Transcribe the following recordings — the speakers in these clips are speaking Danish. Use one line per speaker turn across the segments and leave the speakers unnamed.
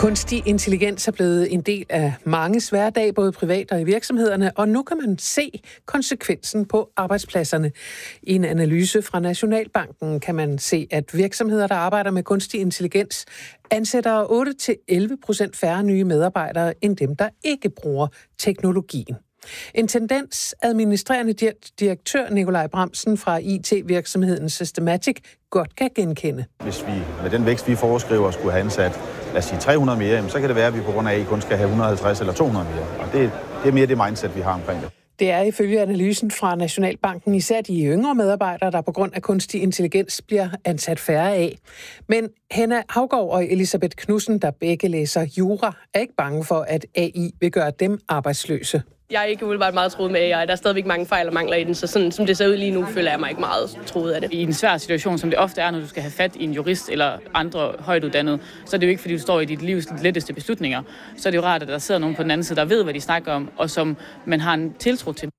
Kunstig intelligens er blevet en del af manges hverdag, både privat og i virksomhederne, og nu kan man se konsekvensen på arbejdspladserne. I en analyse fra Nationalbanken kan man se, at virksomheder, der arbejder med kunstig intelligens, ansætter 8-11% færre nye medarbejdere end dem, der ikke bruger teknologien. En tendens, administrerende direktør Nikolaj Bramsen fra IT-virksomheden Systematic godt kan genkende.
Hvis vi med den vækst, vi foreskriver, skulle have ansat, lad os sige 300 mere, så kan det være, at vi på grund af AI kun skal have 150 eller 200 mere. Og det er mere det mindset, vi har omkring det.
Det er ifølge analysen fra Nationalbanken især de yngre medarbejdere, der på grund af kunstig intelligens bliver ansat færre af. Men Henna Haugaard og Elisabeth Knudsen, der begge læser jura, er ikke bange for, at AI vil gøre dem arbejdsløse.
Jeg er ikke umiddelbart meget troet med AI. Der er stadigvæk mange fejl og mangler i den, så sådan som det ser ud lige nu, føler jeg mig ikke meget troet af det.
I en svær situation, som det ofte er, når du skal have fat i en jurist eller andre højtuddannede, så er det jo ikke, fordi du står i dit livs letteste beslutninger. Så er det jo rart, at der sidder nogen på den anden side, der ved, hvad de snakker om, og som man har en tiltro til.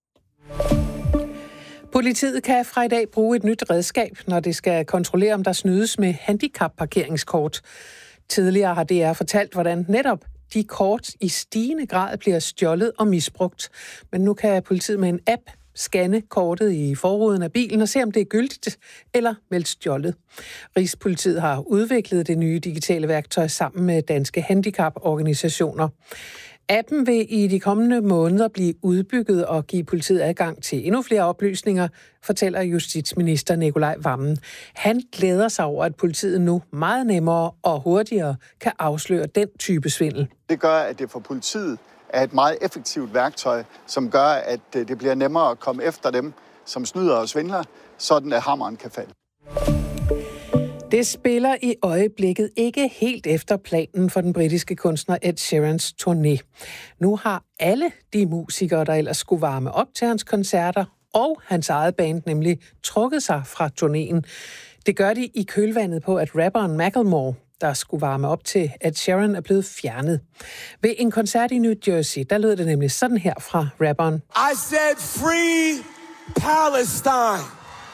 Politiet kan fra i dag bruge et nyt redskab, når det skal kontrollere, om der snydes med handicapparkeringskort. Tidligere har DR fortalt, hvordan netop de kort i stigende grad bliver stjålet og misbrugt. Men nu kan politiet med en app scanne kortet i forruden af bilen og se, om det er gyldigt eller meldt stjålet. Rigspolitiet har udviklet det nye digitale værktøj sammen med danske handicaporganisationer. Appen vil i de kommende måneder blive udbygget og give politiet adgang til endnu flere oplysninger, fortæller justitsminister Nikolaj Wammen. Han glæder sig over, at politiet nu meget nemmere og hurtigere kan afsløre den type svindel.
Det gør, at det for politiet er et meget effektivt værktøj, som gør, at det bliver nemmere at komme efter dem, som snyder og svindler, sådan at hammeren kan falde.
Det spiller i øjeblikket ikke helt efter planen for den britiske kunstner Ed Sheerans turné. Nu har alle de musikere, der ellers skulle varme op til hans koncerter, og hans eget band nemlig trukket sig fra turnéen. Det gør de i kølvandet på, at rapperen Macklemore, der skulle varme op til Ed Sheeran, er blevet fjernet. Ved en koncert i New Jersey, der lød det nemlig sådan her fra rapperen.
I said free Palestine.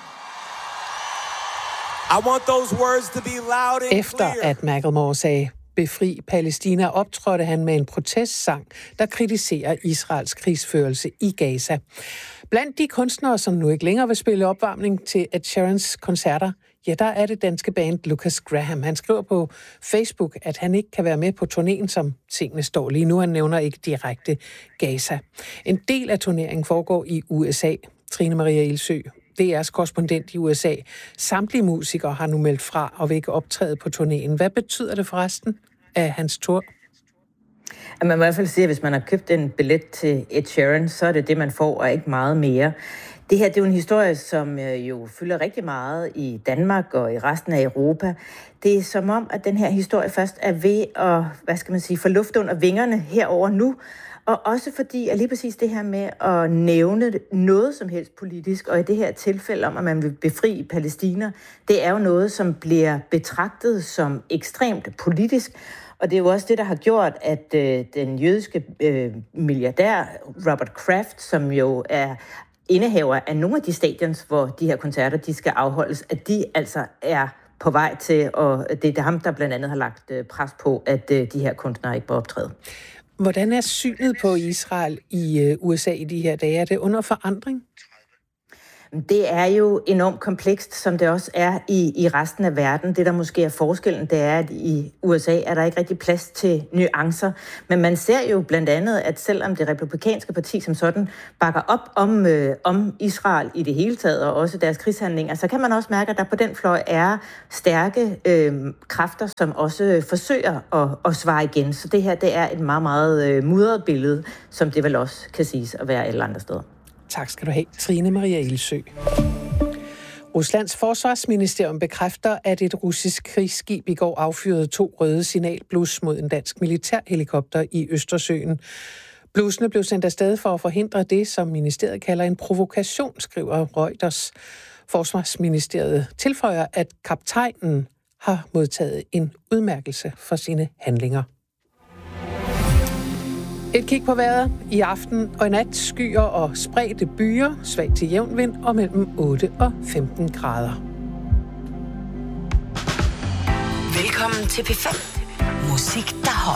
I want those words to be loud and
Efter
clear.
at Macklemore sagde befri Palæstina, optrådte han med en protestsang, der kritiserer Israels krigsførelse i Gaza. Blandt de kunstnere, som nu ikke længere vil spille opvarmning til Ed Sheerans koncerter, ja, der er det danske band Lucas Graham. Han skriver på Facebook, at han ikke kan være med på turnéen, som tingene står lige nu. Han nævner ikke direkte Gaza. En del af turneringen foregår i USA. Trine Maria Ilsø, DR's korrespondent i USA. Samtlige musikere har nu meldt fra og vil ikke optræde på turnéen. Hvad betyder det forresten af hans tur?
Man må i hvert fald sige, at hvis man har købt en billet til Ed Sheeran, så er det det, man får, og ikke meget mere. Det her det er jo en historie, som jo fylder rigtig meget i Danmark og i resten af Europa. Det er som om, at den her historie først er ved at, få luft under vingerne herover nu. Og også fordi, at lige præcis det her med at nævne noget som helst politisk, og i det her tilfælde om, at man vil befri Palæstina, det er jo noget, som bliver betragtet som ekstremt politisk. Og det er jo også det, der har gjort, at den jødiske milliardær Robert Kraft, som jo er indehaver af nogle af de stadions, hvor de her koncerter de skal afholdes, at de altså er på vej til, og det er ham, der blandt andet har lagt pres på, at de her kunstnere ikke må optræde.
Hvordan er synet på Israel i USA i de her dage? Er det under forandring?
Det er jo enormt komplekst, som det også er i resten af verden. Det, der måske er forskellen, det er, at i USA er der ikke rigtig plads til nuancer. Men man ser jo blandt andet, at selvom det republikanske parti som sådan bakker op om Israel i det hele taget, og også deres krigshandlinger, så kan man også mærke, at der på den fløj er stærke kræfter, som også forsøger at svare igen. Så det her, det er et meget, meget mudret billede, som det vel også kan siges at være alle andre steder.
Tak skal du have, Trine Maria Ilsø. Ruslands forsvarsministerium bekræfter, at et russisk krigsskib i går affyrede 2 røde signalblus mod en dansk militærhelikopter i Østersøen. Blusene blev sendt afsted for at forhindre det, som ministeriet kalder en provokation, skriver Reuters. Forsvarsministeriet tilføjer, at kaptajnen har modtaget en udmærkelse for sine handlinger. Et kig på vejret. I aften og i nat skyer og spredte byer, svag til jævn vind og mellem 8 og 15 grader.
Velkommen til P5. Musik, der holder.